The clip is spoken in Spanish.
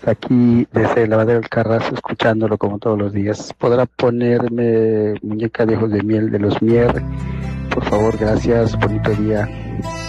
Aquí desde Lavadero del Carrasco, escuchándolo como todos los días. ¿Podrá ponerme Muñeca de Ojos de Miel de los Mier? Por favor, gracias. Bonito día.